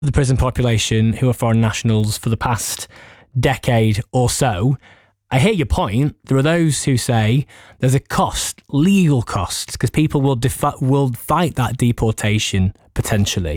the prison population who are foreign nationals for the past decade or so. I hear your point. There are those who say there's a cost, legal cost, because people will fight that deportation potentially.